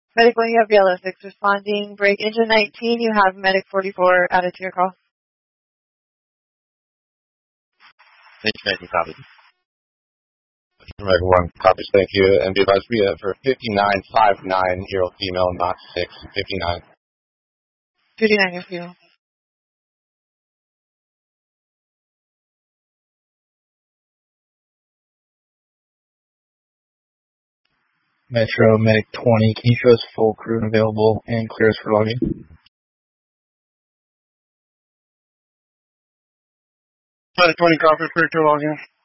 Medic 1, you have BLS6 responding. Break engine 19, you have Medic 44 added to your call. Engine 19, copy. Medic 1, copies, thank you. And be advised, we have for 5959-year-old female, Knox 6, 59. 59, your fuel. Metro, Medic 20, can you show us full crew available and clear us for logging? Medic 20, copy, clear to login.